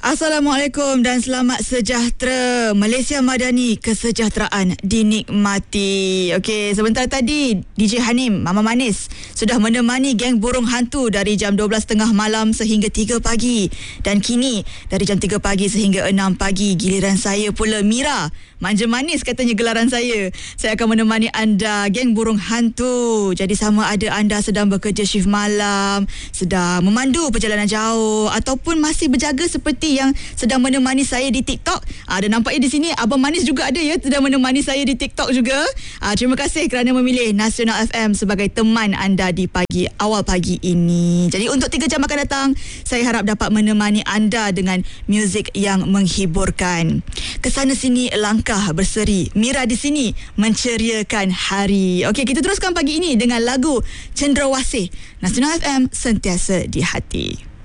Assalamualaikum dan selamat sejahtera. Malaysia Madani, kesejahteraan dinikmati. Okey, sebentar tadi DJ Hanim, Mama Manis, sudah menemani geng burung hantu dari jam 12.30 malam sehingga 3 pagi. Dan kini dari jam 3 pagi sehingga 6 pagi, giliran saya pula, Mira. Manja manis katanya gelaran saya. Saya akan menemani anda, geng burung hantu. Jadi sama ada anda sedang bekerja shift malam, sedang memandu perjalanan jauh, ataupun masih berjaga seperti yang sedang menemani saya di TikTok. Dan nampaknya di sini Abang Manis juga ada ya, sedang menemani saya di TikTok juga. Terima kasih kerana memilih Nasional FM sebagai teman anda di awal pagi ini. Jadi untuk 3 jam akan datang, saya harap dapat menemani anda dengan muzik yang menghiburkan. Kesana sini langkah berseri, Mira di sini menceriakan hari. Okey, kita teruskan pagi ini dengan lagu Cendrawasih. Nasional FM, sentiasa di hati.